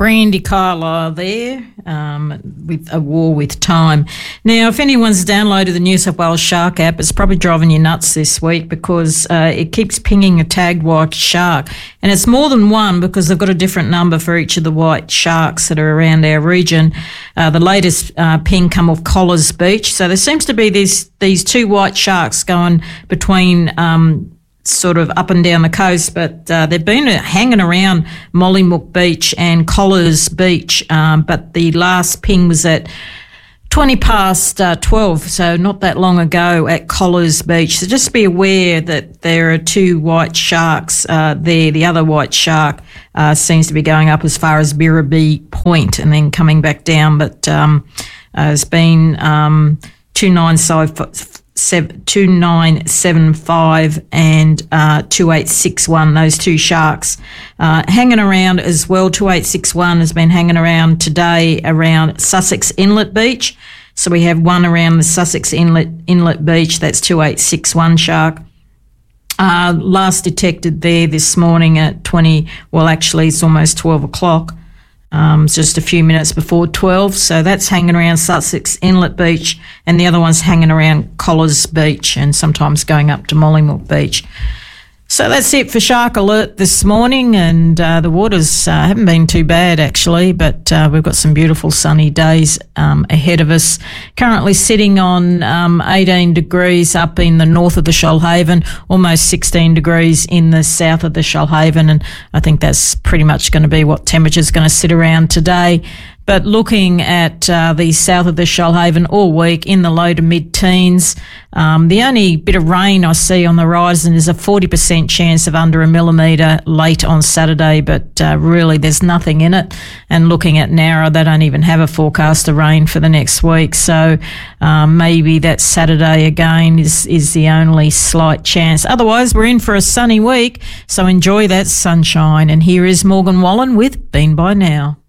Brandy Carlisle there with A War with Time. Now, if anyone's downloaded the New South Wales Shark app, it's probably driving you nuts this week because it keeps pinging a tagged white shark. And it's more than one because they've got a different number for each of the white sharks that are around our region. The latest ping come off Collars Beach. So there seems to be these two white sharks going between sort of up and down the coast, but they've been hanging around Mollymook Beach and Collars Beach, but the last ping was at 20 past 12, so not that long ago at Collars Beach. So just be aware that there are two white sharks there. The other white shark seems to be going up as far as Birrabee Point and then coming back down, but has been 2975 and 2861, those two sharks hanging around as well. 2861 has been hanging around today around Sussex Inlet Beach. So we have one around the Sussex Inlet Beach, that's 2861 shark. Last detected there this morning at actually it's almost 12 o'clock. Just a few minutes before 12. So that's hanging around Sussex Inlet Beach and the other one's hanging around Collars Beach and sometimes going up to Mollymook Beach. So that's it for Shark Alert this morning, and the waters haven't been too bad actually, but we've got some beautiful sunny days ahead of us. Currently sitting on 18 degrees up in the north of the Shoalhaven, almost 16 degrees in the south of the Shoalhaven, and I think that's pretty much going to be what temperature's going to sit around today. But looking at the south of the Shoalhaven all week in the low to mid-teens, the only bit of rain I see on the horizon is a 40% chance of under a millimetre late on Saturday, but really there's nothing in it. And looking at Nowra, they don't even have a forecast of rain for the next week. So maybe that Saturday again is the only slight chance. Otherwise, we're in for a sunny week, so enjoy that sunshine. And here is Morgan Wallen with Been By Now.